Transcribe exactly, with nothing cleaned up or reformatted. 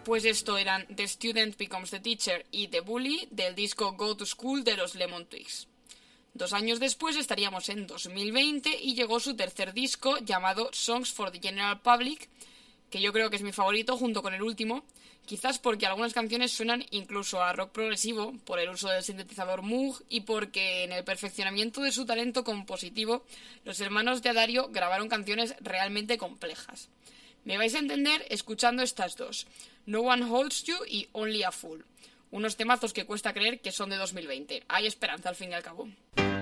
Pues esto eran The Student Becomes the Teacher y The Bully del disco Go to School de los Lemon Twigs. Dos años después estaríamos en dos mil veinte y llegó su tercer disco llamado Songs for the General Public, que yo creo que es mi favorito junto con el último, quizás porque algunas canciones suenan incluso a rock progresivo por el uso del sintetizador Moog y porque en el perfeccionamiento de su talento compositivo los hermanos de Addario grabaron canciones realmente complejas. Me vais a entender escuchando estas dos, No One Holds You y Only a Fool, unos temazos que cuesta creer que son de dos mil veinte. Hay esperanza al fin y al cabo.